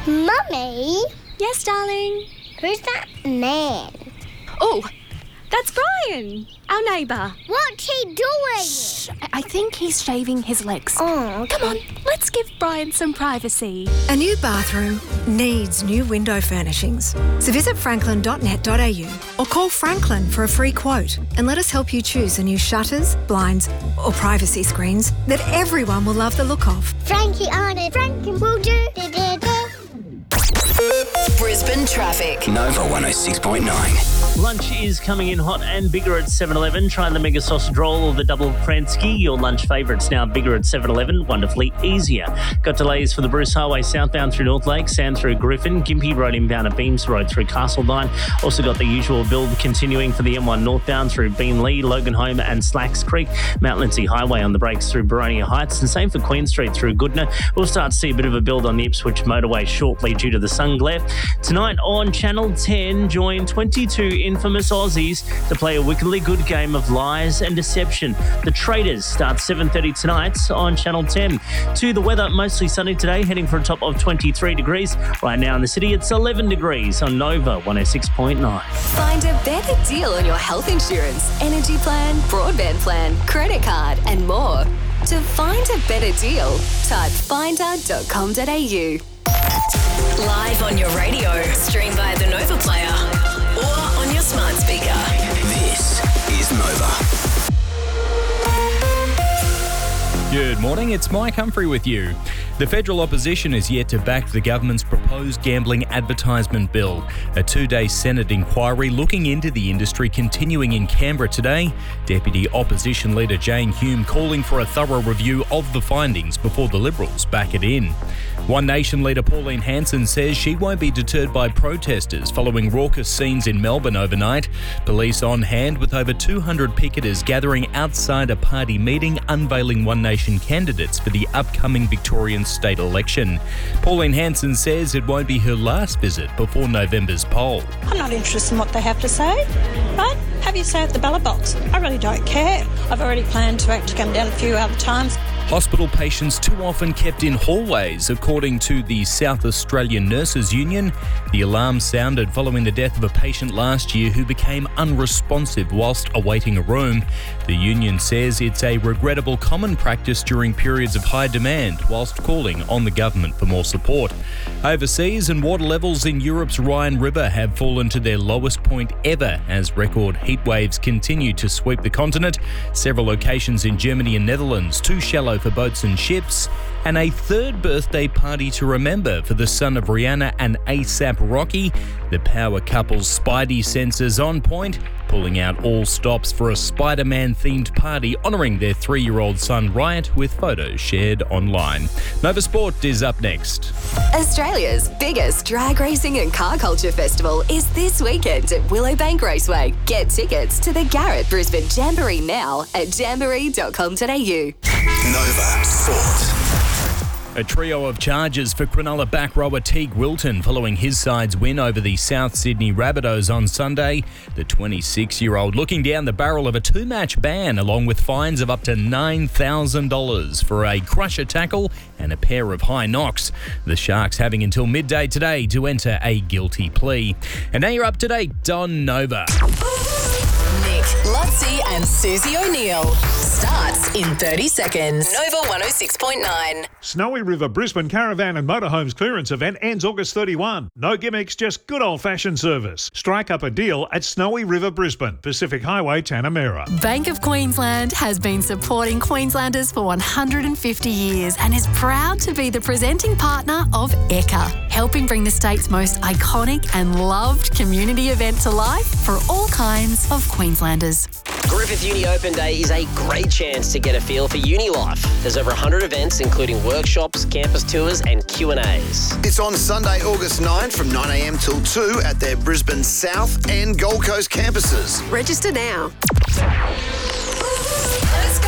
Mummy? Yes, darling? Who's that man? Oh, that's Brian, our neighbour. What's he doing? I think he's shaving his legs. Oh, okay. Come on, let's give Brian some privacy. A new bathroom needs new window furnishings. So visit franklin.net.au or call Franklin for a free quote and let us help you choose the new shutters, blinds or privacy screens that everyone will love the look of. Frankie on it. Frankie will do. Brisbane traffic. Nova 106.9. Lunch is coming in hot and bigger at 7-Eleven. Try the mega sausage roll or the double Kransky. Your lunch favourites now bigger at 7-Eleven. Wonderfully easier. Got delays for the Bruce Highway southbound through North Lake, Sand through Griffin, Gympie Road inbound at Beams Road through Castledine. Also got the usual build continuing for the M1 northbound through Beanley, Loganholme and Slacks Creek. Mount Lindsay Highway on the brakes through Baronia Heights, and same for Queen Street through Goodna. We'll start to see a bit of a build on the Ipswich motorway shortly due to the sun glare. Tonight on Channel 10, join 22 infamous Aussies to play a wickedly good game of lies and deception. The Traitors start 7:30 tonight on Channel 10. To the weather, mostly sunny today, heading for a top of 23 degrees. Right now in the city, it's 11 degrees on Nova 106.9. Find a better deal on your health insurance, energy plan, broadband plan, credit card and more. To find a better deal, type finder.com.au. Live on your radio, stream via the Nova Player or on your smart speaker. This is Nova. Good morning, it's Mike Humphrey with you. The federal opposition is yet to back the government's proposed gambling advertisement bill. A two-day Senate inquiry looking into the industry continuing in Canberra today. Deputy Opposition Leader Jane Hume calling for a thorough review of the findings before the Liberals back it in. One Nation leader Pauline Hanson says she won't be deterred by protesters following raucous scenes in Melbourne overnight. Police on hand with over 200 picketers gathering outside a party meeting unveiling One Nation candidates for the upcoming Victorian state election. Pauline Hanson says it won't be her last visit before November's poll. I'm not interested in what they have to say, right? Have your say at the ballot box. I really don't care. I've already planned to actually come down a few other times. Hospital patients too often kept in hallways, according to the South Australian Nurses Union. The alarm sounded following the death of a patient last year who became unresponsive whilst awaiting a room. The union says it's a regrettable common practice during periods of high demand, whilst calling on the government for more support. Overseas, and water levels in Europe's Rhine River have fallen to their lowest point ever as record heat waves continue to sweep the continent. Several locations in Germany and Netherlands too shallow for boats and ships, and a third birthday party to remember for the son of Rihanna and A$AP Rocky. The power couple's spidey senses on point, pulling out all stops for a Spider-Man themed party honouring their 3-year-old son Riot with photos shared online. Nova Sport is up next. Australia's biggest drag racing and car culture festival is this weekend at Willowbank Raceway. Get tickets to the Garrett Brisbane Jamboree now at jamboree.com.au. Nova Sport. A trio of charges for Cronulla back rower Teague Wilton following his side's win over the South Sydney Rabbitohs on Sunday. The 26-year-old looking down the barrel of a 2-match ban along with fines of up to $9,000 for a crusher tackle and a pair of high knocks. The Sharks having until midday today to enter a guilty plea. And now you're up to date on Nova. Nick, Lutzi and Susie O'Neill. Starts in 30 seconds. Nova 106.9. Snowy River Brisbane Caravan and Motorhomes clearance event ends August 31. No gimmicks, just good old-fashioned service. Strike up a deal at Snowy River Brisbane, Pacific Highway, Tanamera. Bank of Queensland has been supporting Queenslanders for 150 years and is proud to be the presenting partner of ECA, helping bring the state's most iconic and loved community event to life for all kinds of Queenslanders. Griffith Uni Open Day is a great chance to get a feel for uni life. There's over 100 events, including workshops, campus tours and Q&As. It's on Sunday, August 9 from 9am till 2 at their Brisbane South and Gold Coast campuses. Register now. Let's